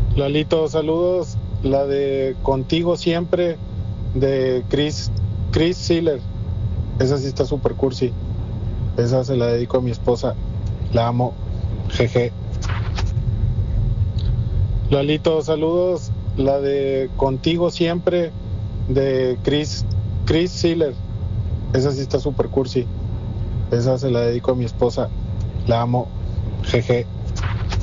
Lalito, saludos. La de Contigo Siempre de Chris Sealer. Esa sí está super cursi. Esa se la dedico a mi esposa. La amo. Jeje. Lalito, saludos. La de Contigo Siempre de Chris Sealer. Esa sí está super cursi. Esa se la dedico a mi esposa. La amo. Jeje.